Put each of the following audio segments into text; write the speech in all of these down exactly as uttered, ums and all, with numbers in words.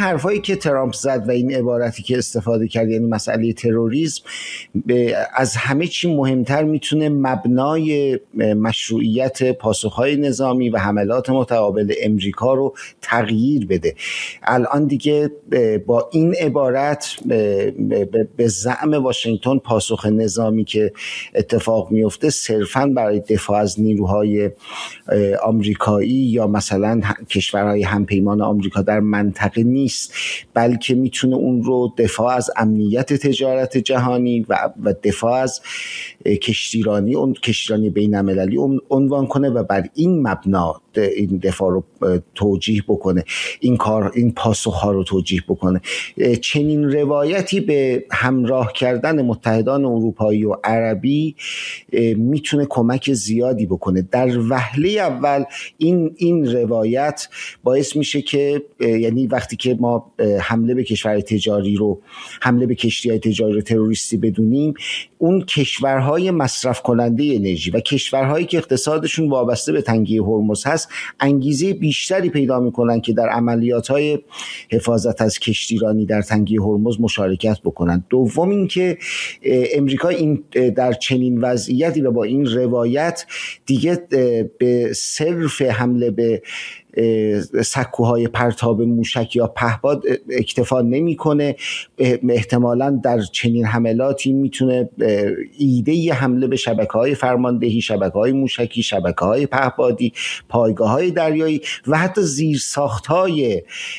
حرفایی که ترامپ زد و این عبارتی که استفاده کرد، یعنی مسئله تروریسم، از همه چی مهمتر میتونه مبنای مشروعیت پاسخهای نظامی و حملات متقابل امریکا رو تغییر بده. الان دیگه با این عبارت به زعم واشنگتن پاسخ نظامی که اتفاق میفته صرفاً برای دفاع از نیروهای آمریکایی یا مثلا کشورهای همپیمان آمریکا در منطقه نیست، بلکه میتونه اون رو دفاع از امنیت تجارت جهانی و و دفاع از کشتیرانی اون کشتیرانی بین‌المللی عنوان کنه و بر این مبنا این دفاع رو توجیه بکنه، این کار این پاسخ‌ها رو توجیه بکنه. چنین روایتی به همراه کردن متحدان اروپایی و عربی میتونه کمک زیادی بکنه. در وهله اول این این روایت باعث میشه که یعنی وقتی که ما حمله به کشور تجاری رو حمله به کشتی‌های تجاری رو تروریستی بدونیم، اون کشورهای مصرف کننده انرژی و کشورهایی که اقتصادشون وابسته به تنگی هرمز هست انگیزه بیشتری پیدا میکنن که در عملیات‌های حفاظت از کشتیرانی در تنگی هرمز مشارکت بکنن. دوم اینکه امریکا این در چنین وضعیتی و با این روایت دیگه به صرف حمله به سکوهای پرتاب موشک یا پهپاد اکتفا نمیکنه. احتمالاً در چنین حملاتی میتونه ایده حمله به شبکه‌های فرماندهی، شبکه‌های موشکی، شبکه‌های پهپادی، پایگاه‌های دریایی و حتی زیرساخت‌های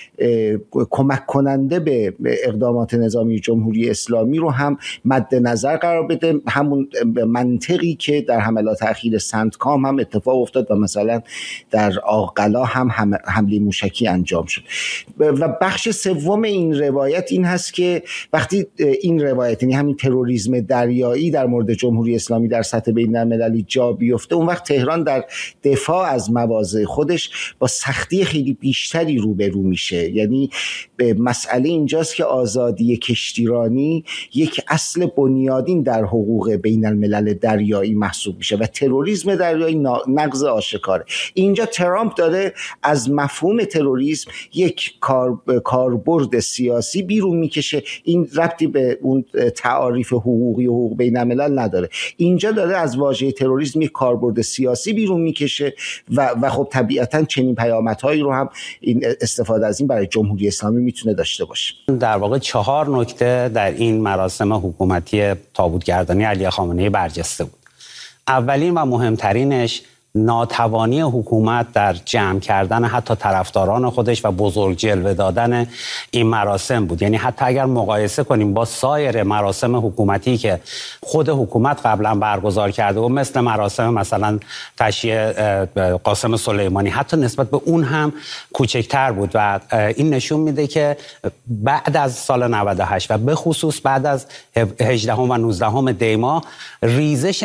کمک کننده به اقدامات نظامی جمهوری اسلامی رو هم مد نظر قرار بده. همون منطقی که در حملات اخیر سندکام هم اتفاق افتاد و مثلا در آقلا هم حمله موشکی انجام شد. و بخش سوم این روایت این هست که وقتی این روایت یعنی همین تروریسم دریایی در مورد جمهوری اسلامی در سطح بین‌المللی جا بیفته، اون وقت تهران در دفاع از مواضع خودش با سختی خیلی بیشتری روبرو میشه. یعنی مسئله اینجاست که آزادی کشتیرانی یک اصل بنیادین در حقوق بین الملل دریایی محسوب میشه و تروریسم دریایی نقض آشکاره. اینجا ترامپ داره از مفهوم تروریسم یک کار کاربرد سیاسی بیرون میکشه. این ربطی به اون تعاریف حقوقی و حقوق بین الملل نداره. اینجا داره از واژه تروریسم یک کاربرد سیاسی بیرون میکشه و و خب طبیعتاً چنین پیامدهایی رو هم این استفاده از این برای جمهوری اسلامی میتونه داشته باشه. در واقع چهار نکته در این مراسم حکومتی تابوتگردانی علی خامنه‌ای برجسته بود. اولین و مهمترینش ناتوانی حکومت در جمع کردن حتی طرفداران خودش و بزرگ جلوه دادن این مراسم بود. یعنی حتی اگر مقایسه کنیم با سایر مراسم حکومتی که خود حکومت قبلا برگزار کرده و مثل مراسم مثلا تشییع قاسم سلیمانی، حتی نسبت به اون هم کوچکتر بود و این نشون میده که بعد از سال نود و هشت و به خصوص بعد از هجدهم و نوزدهم دی ماه ریزش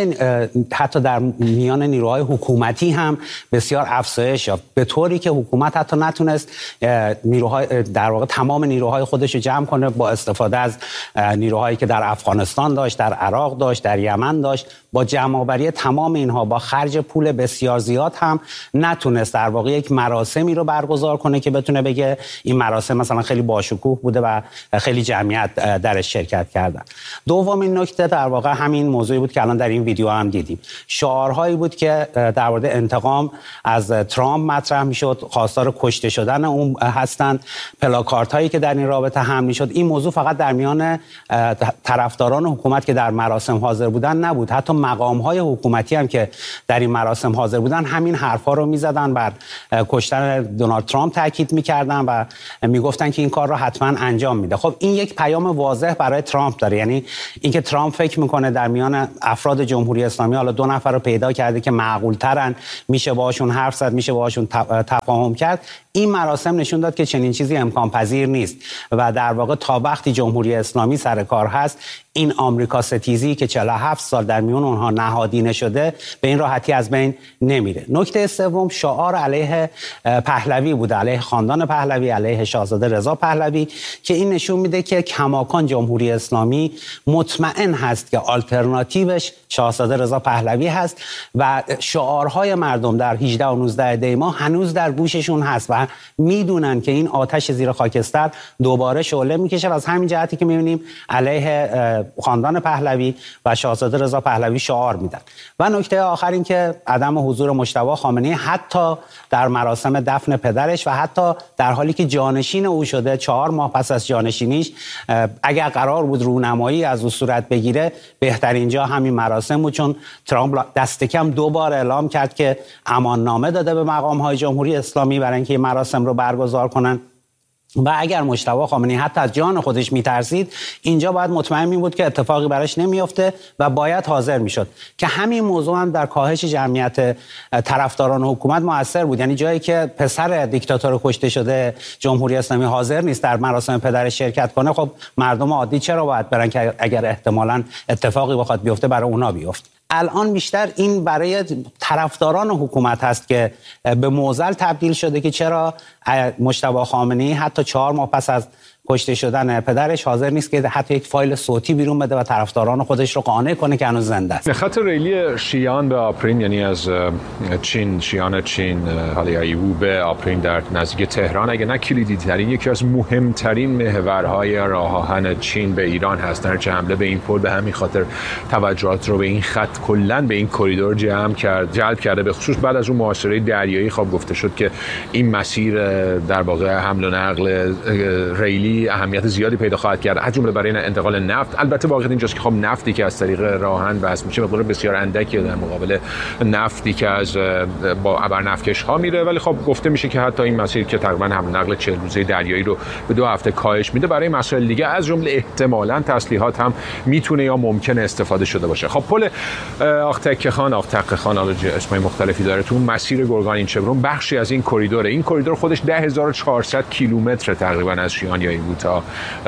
حتی در میان نیروهای حکومتی حکومتی هم بسیار افزایش یافت، به طوری که حکومت حتی نتونست نیروهای در واقع تمام نیروهای خودش رو جمع کنه با استفاده از نیروهایی که در افغانستان داشت، در عراق داشت، در یمن داشت. با جمع‌آوری تمام اینها با خرج پول بسیار زیاد هم نتونست در واقع یک مراسمی رو برگزار کنه که بتونه بگه این مراسم مثلا خیلی باشکوه بوده و خیلی جمعیت درش شرکت کردن. دومین نکته در واقع همین موضوعی بود که الان در این ویدیو هم دیدیم. شعارهایی بود که در مورد انتقام از ترامپ مطرح میشد، خواستار کشته شدن اون هستند، پلاکارت هایی که در این رابطه حمل میشد. این موضوع فقط در میان طرفداران حکومت که در مراسم حاضر بودن نبود، حتی مقام های حکومتی هم که در این مراسم حاضر بودن همین حرفا رو میزدن، بر کشتن دونالد ترامپ تاکید میکردن و میگفتن که این کار رو حتما انجام میده. خب این یک پیام واضح برای ترامپ داره، یعنی اینکه ترامپ فکر میکنه در میان افراد جمهوری اسلامی حالا دو نفر رو پیدا کرده که معقول ترن، میشه باهاشون حرف زد، میشه باهاشون تفاهم کرد. این مراسم نشون داد که چنین چیزی امکان پذیر نیست و در واقع تا وقتی جمهوری اسلامی سر کار هست، این آمریکا ستیزی که چهل و هفت سال در میون اونها نهادینه شده به این راحتی از بین نمیره. نکته سوم شعار علیه پهلوی بود، علیه خاندان پهلوی، علیه شاهزاده رضا پهلوی، که این نشون میده که کماکان جمهوری اسلامی مطمئن هست که آلترناتیوش شاهزاده رضا پهلوی هست و شعارهای مردم در هجده و نوزده دی ماه هنوز در گوششون هست و و میدونن که این آتش زیر خاکستر دوباره شعله میکشه و از همین جهتی که میبینیم علیه خاندان پهلوی و شاهزاده رضا پهلوی شعار میدن. و نکته آخر این که عدم حضور مجتبی خامنه‌ای حتی در مراسم دفن پدرش و حتی در حالی که جانشین او شده چهار ماه پس از جانشینیش، اگر قرار بود رونمایی از او صورت بگیره بهترین جا همین مراسم بود، چون ترامپ دست کم دو بار اعلام کرد که اماننامه داده به مقام‌های جمهوری اسلامی برای اینکه این مراسم رو برگزار کنن و اگر مجتبی خامنه‌ای حتی از جان خودش میترسید اینجا باید مطمئن می بود که اتفاقی براش نمیفته و باید حاضر میشد که همین موضوع هم در کاهش جمعیت طرفداران حکومت موثر بود. یعنی جایی که پسر دیکتاتور کشته شده جمهوری اسلامی حاضر نیست در مراسم پدرش شرکت کنه، خب مردم عادی چرا باید برن که اگر احتمالاً اتفاقی بخواد بیفته برای اونا بیفته. الان بیشتر این برای طرفداران حکومت هست که به معضل تبدیل شده که چرا مجتبی خامنه‌ای حتی چهار ماه پس از کشته شدن پدرش حاضر نیست که حتی یک فایل صوتی بیرون بده و طرفداران خودش رو قانع کنه که هنوز زنده است. خط ریلی شیعیان به آپرین، یعنی از چین، شیعیان چین حالا یا ایو به آپرین در نزدیک تهران، اگه نه کلیدی ترین، یکی از مهمترین محورهای راه آهن چین به ایران هست. هرچه حمله به این پل به همین خاطر توجهات رو به این خط کلا به این کریدور جمع کرد جلب کرده، به خصوص بعد از اون محاصره دریایی. خب گفته شد که این مسیر در واقع حمل و نقل ریلی اهمیت زیادی پیدا خواهد کرد، از جمله برای انتقال نفت. البته واقعیت اینجاست که خب نفتی که از طریق راه آهن بس میشه مقدار بسیار اندکی در مقابل نفتی که از با ابرنفتکش ها میره، ولی خب گفته میشه که حتی این مسیر که تقریبا حمل نقل چهل روزه دریایی رو به دو هفته کاهش میده، برای مسائل دیگه از جمله احتمالاً تسلیحات هم میتونه یا ممکنه استفاده شده باشه. خب پل آختک خان آختق خان حالا اسمای مختلفی داره، تو مسیر گرگان چبرون بخشی از این کریدوره. این کریدور خودش ده هزار و چهارصد کیلومتر تقریبا از شیعان یا تا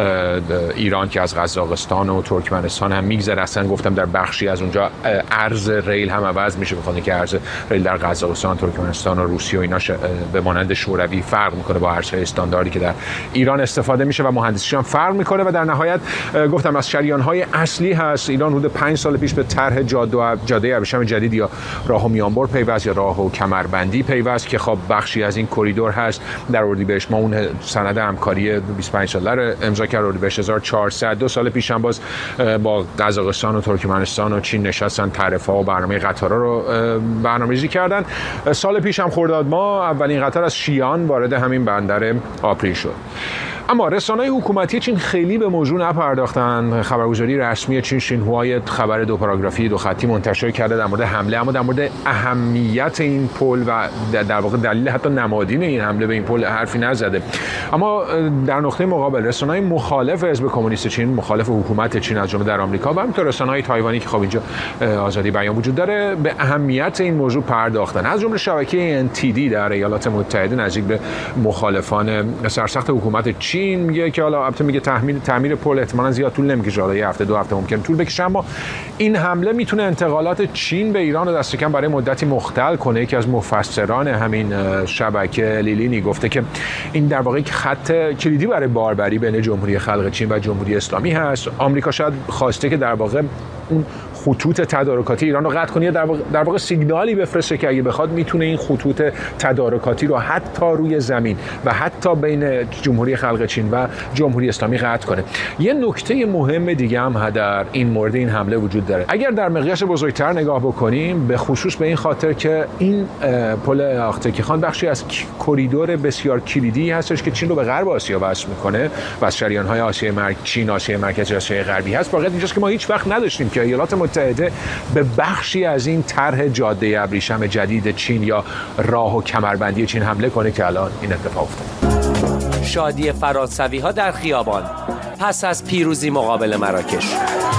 ایران که از قزاقستان و ترکمنستان هم میگذره. اصلا گفتم در بخشی از اونجا عرض ریل هم عوض میشه، بخاطر اینکه عرض ریل در قزاقستان، ترکمنستان و روسیه و اینا به مانند شوروی فرق میکنه با عرضهای استانداردی که در ایران استفاده میشه و مهندسیش هم فرق میکنه. و در نهایت گفتم از شریان‌های اصلی هست. ایران حدود پنج سال پیش به طرح جاده جاده ابریشم جدید یا راه و میانبر پیوست یا راه و کمربندی پیوست که خب بخشی از این کریدور هست. در اردیبهشت ما اون سند همکاری بیست و پنج ساله رو امضا کرد، اردیبهشت هزار و چهارصد. دو سال پیش هم باز با قزاقستان و ترکمنستان و چین نشستن طرف‌ها و برنامه قطارها رو برنامه‌ریزی کردن. سال پیش هم خرداد ماه اولین قطار از شیعان وارد همین بندر آپرین شد. اما رسانه‌های حکومتی چین خیلی به موضوع نپرداختن. خبرگزاری رسمی چین شینهوا خبر دو پاراگرافی دو خطی منتشر کرده در مورد حمله، اما در مورد اهمیت این پل و در واقع دلیل حتی نمادین این حمله به این پل حرفی نزده. اما در نقطه مقابل رسانه‌های مخالف حزب کمونیست چین، مخالف حکومت چین از جمله در آمریکا و همینطور رسانه‌های تایوانی که خب اینجا آزادی بیان وجود داره، به اهمیت این موضوع پرداختن. از جمله شبکه ان تی دی در ایالات متحده نزدیک به مخالفان سرسخت حکومت چین میگه که حالا البته میگه تعمیر تعمیر پل احتمالاً زیاد طول نمیکشه، حالا یه هفته دو هفته ممکنه طول بکشه، اما این حمله میتونه انتقالات چین به ایران رو دست کم برای مدتی مختل کنه. یکی از مفسران همین شبکه لیلینی گفته که این در واقع خط کلیدی برای باربری بین جمهوری خلق چین و جمهوری اسلامی هست. آمریکا شاید خواسته که در واقع اون خطوط تدارکاتی ایران رو قطع کنه، در واقع در واقع سیگنالی بفرسته که اگه بخواد میتونه این خطوط تدارکاتی رو حتی روی زمین و حتی بین جمهوری خلق چین و جمهوری اسلامی قطع کنه. یه نکته مهم دیگه هم در این مورد این حمله وجود داره. اگر در مقیاس بزرگتر نگاه بکنیم، به خصوص به این خاطر که این پل آختک خان بخشی از کریدور بسیار کلیدی هستش که چین رو به غرب آسیا وصل میکنه و از شریان‌های آسیای مرکزی، چین، آسیای مرکزی، آسیای غربی هست. واقعا اینجاست که ما هیچ وقت نداشتیم که ایالات متحده به بخشی از این طرح جاده ابریشم جدید چین یا راه و کمربندی چین حمله کنه که الان این اتفاق افتاد. شادی فرانسوی ها در خیابان پس از پیروزی مقابل مراکش.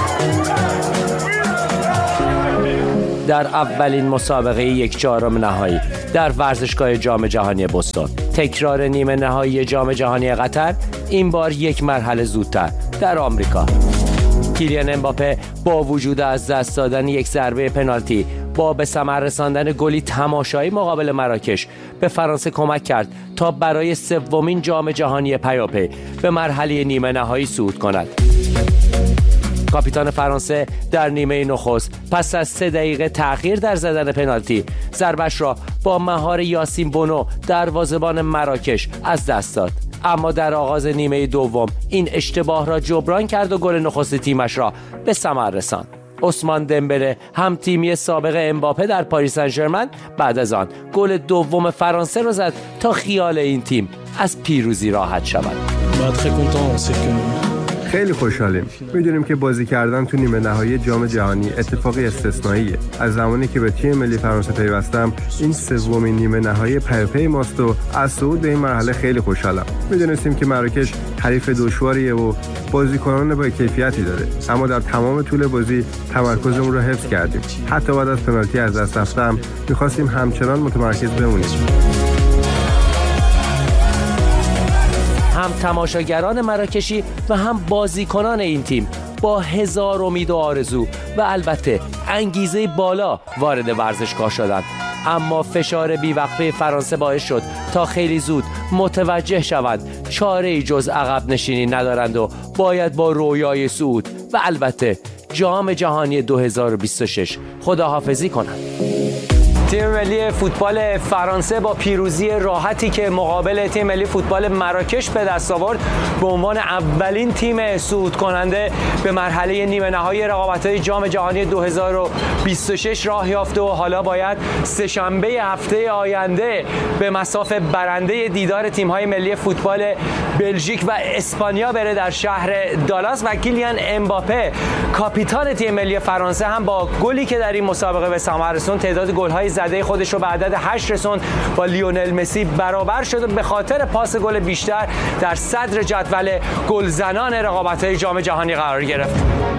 در اولین مسابقه یک چهارم نهایی در ورزشگاه جام جهانی بوستون، تکرار نیمه نهایی جام جهانی قطر، این بار یک مرحله زودتر در آمریکا. کیلیان امباپه با وجود از دست دادن یک ضربه پنالتی با به ثمر رساندن گلی تماشایی مقابل مراکش به فرانسه کمک کرد تا برای سومین جام جهانی پیاپی به مرحله نیمه نهایی صعود کند. کاپیتان فرانسه در نیمه نخست پس از سه دقیقه تأخیر در زدن پنالتی ضربش را با مهار یاسین بونو دروازه‌بان مراکش از دست داد. اما در آغاز نیمه دوم این اشتباه را جبران کرد و گل نخست تیمش را به ثمر رساند. عثمان دمبله هم تیمی سابق امباپه در پاریس سن ژرمن بعد از آن گل دوم فرانسه را زد تا خیال این تیم از پیروزی راحت شود. خیلی خوشحالیم. میدونیم که بازی کردن تو نیمه نهایی جام جهانی اتفاقی استثنائیه. از زمانی که به تیم ملی فرانسه پیوستم این سومین نیمه نهایی پیاپی ماست و از صعود به این مرحله خیلی خوشحالم. میدونستیم که مراکش حریف دشواریه و بازیکنان با کیفیتی داره، اما در تمام طول بازی تمرکزمون رو حفظ کردیم. حتی بعد از پنالتی از دست رفتم می‌خواستیم همچنان متمرکز بمونیم. هم تماشاگران مراکشی و هم بازیکنان این تیم با هزار امید و آرزو و البته انگیزه بالا وارد ورزشگاه شدند. اما فشار بیوقفه فرانسه باعث شد تا خیلی زود متوجه شوند چاره‌ای جز عقب نشینی ندارند و باید با رویای صعود و البته جام جهانی دو هزار و بیست و شش خداحافظی کنند. تیم ملی فوتبال فرانسه با پیروزی راحتی که مقابل تیم ملی فوتبال مراکش به دست آورد به عنوان اولین تیم صعود کننده به مرحله نیمه نهایی رقابت‌های جام جهانی دو هزار و بیست و شش راه یافته و حالا باید سه‌شنبه هفته آینده به مصاف برنده دیدار تیم‌های ملی فوتبال بلژیک و اسپانیا بره در شهر دالاس و کیلیان امباپه کاپیتان تیم ملی فرانسه هم با گلی که در این مسابقه به ثمر رسوند تعداد گل‌های زده خودش رو به عدد هشت رسوند با لیونل مسی برابر شد و به خاطر پاس گل بیشتر در صدر جدول گلزنان رقابت‌های جام جهانی قرار گرفت.